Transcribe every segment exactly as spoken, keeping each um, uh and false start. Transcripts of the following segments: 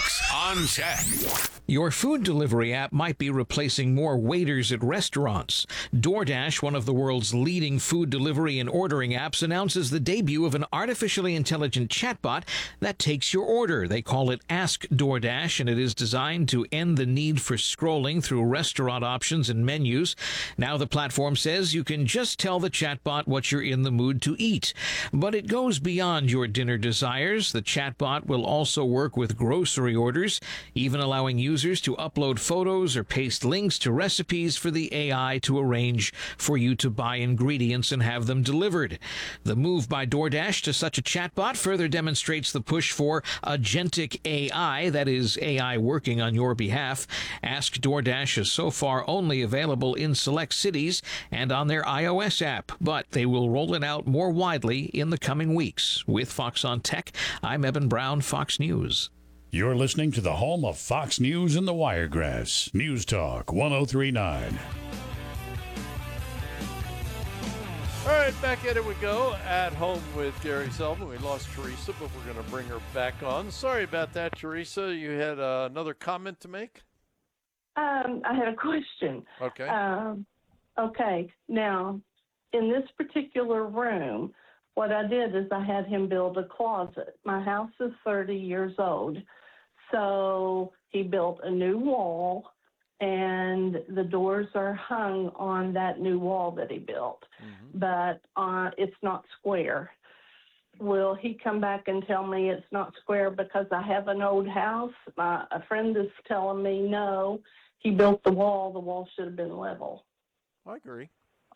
Fox on Tech. Your food delivery app might be replacing more waiters at restaurants. DoorDash, one of the world's leading food delivery and ordering apps, announces the debut of an artificially intelligent chatbot that takes your order. They call it Ask DoorDash, and it is designed to end the need for scrolling through restaurant options and menus. Now the platform says you can just tell the chatbot what you're in the mood to eat. But it goes beyond your dinner desires. The chatbot will also work with grocery orders, even allowing users to upload photos or paste links to recipes for the A I to arrange for you to buy ingredients and have them delivered. The move by DoorDash to such a chatbot further demonstrates the push for agentic A I, that is, A I working on your behalf. Ask DoorDash is so far only available in select cities and on their iOS app, but they will roll it out more widely in the coming weeks. With Fox on Tech, I'm Eben Brown, Fox News. You're listening to the home of Fox News and the Wiregrass. News Talk one oh three point nine. All right, back at it we go. At home with Gary Sullivan. We lost Teresa, but we're going to bring her back on. Sorry about that, Teresa. You had uh, another comment to make? Um, I had a question. Okay. Um, okay. Now, in this particular room, what I did is I had him build a closet. My house is thirty years old. So he built a new wall, and the doors are hung on that new wall that he built. Mm-hmm. But uh, it's not square. Will he come back and tell me it's not square because I have an old house? My, a friend is telling me, no, he built the wall. The wall should have been level. I agree.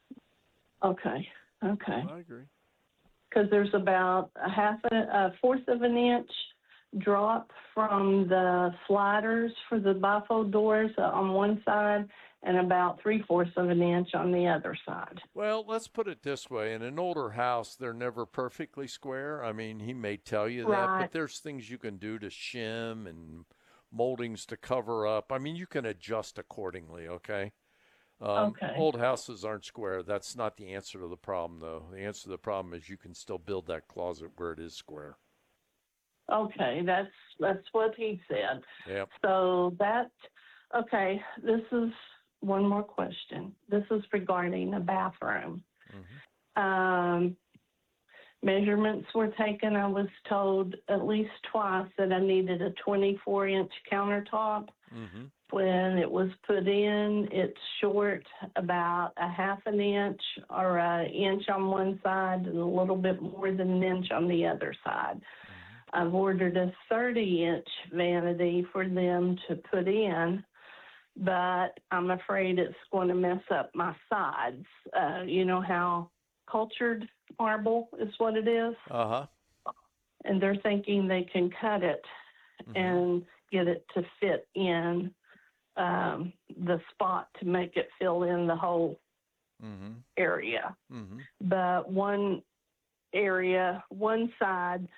Okay, okay. I agree. Because there's about a half, a, a fourth of an inch drop from the sliders for the bifold doors on one side and about three-fourths of an inch on the other side. Well, let's put it this way. In an older house, they're never perfectly square. I mean, he may tell you that, right. But there's things you can do to shim and moldings to cover up. I mean, you can adjust accordingly, okay? Um, okay. Old houses aren't square. That's not the answer to the problem, though. The answer to the problem is you can still build that closet where it is square. Okay, that's that's what he said. Yep. So that, okay, this is one more question. This is regarding a bathroom. Mm-hmm. Um, measurements were taken. I was told at least twice that I needed a twenty-four inch countertop. Mm-hmm. When it was put in, it's short about a half an inch or an inch on one side and a little bit more than an inch on the other side. Mm-hmm. I've ordered a thirty inch vanity for them to put in, but I'm afraid it's going to mess up my sides. Uh, you know how cultured marble is what it is? Uh-huh. And they're thinking they can cut it mm-hmm. and get it to fit in Um, the spot to make it fill in the whole mm-hmm. area. Mm-hmm. But one area, one side,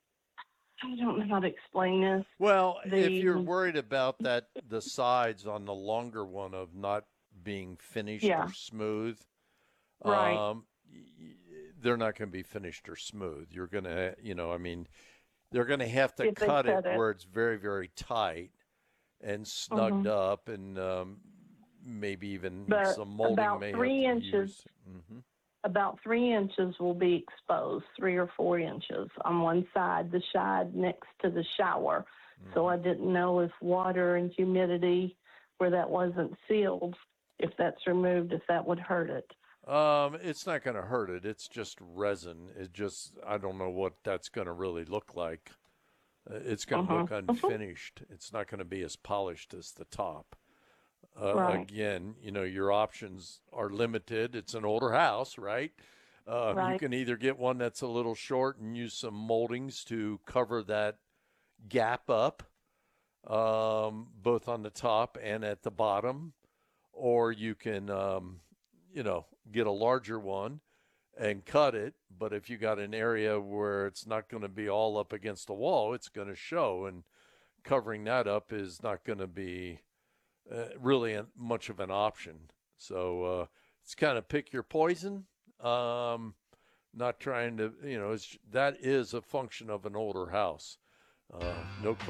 I don't know how to explain this. Well, the, if you're worried about that, the sides on the longer one of not being finished yeah. or smooth, right. um, they're not going to be finished or smooth. You're going to, you know, I mean, they're going to have to cut it, it where it's very, very tight and snugged mm-hmm. up, and um, maybe even but some molding about may three have to inches. use. Mm-hmm. About three inches will be exposed, three or four inches on one side, the side next to the shower. Mm-hmm. So I didn't know if water and humidity, where that wasn't sealed, if that's removed, if that would hurt it. Um, it's not going to hurt it. It's just resin. It just, I don't know what that's going to really look like. Uh, it's going to uh-huh. look unfinished. Uh-huh. It's not going to be as polished as the top. Uh, right. Again, you know, your options are limited. It's an older house, right? Uh, right? You can either get one that's a little short and use some moldings to cover that gap up, um, both on the top and at the bottom, or you can, um, you know, get a larger one and cut it. But if you got an area where it's not going to be all up against the wall, it's going to show, and covering that up is not going to be uh, really a, much of an option. So uh, it's kind of pick your poison. Um, not trying to, you know, it's, that is a function of an older house. Uh, no question.